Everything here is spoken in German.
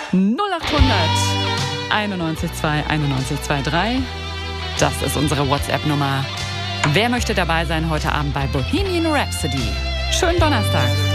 0800 91 2 91 23. Das ist unsere WhatsApp-Nummer. Wer möchte dabei sein heute Abend bei Bohemian Rhapsody? Schönen Donnerstag.